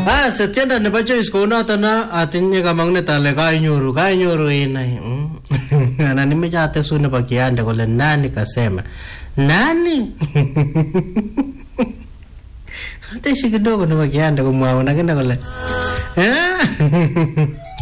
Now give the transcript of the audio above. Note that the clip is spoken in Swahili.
Setianda nebo Joyce ko noto na atinye kamangnet ale kainyoru inai. Ana nimecha atesu nebo Kiande kole nani kasema. Nani? Ateshi kidogo nebo Kiande kumwaona kile kole.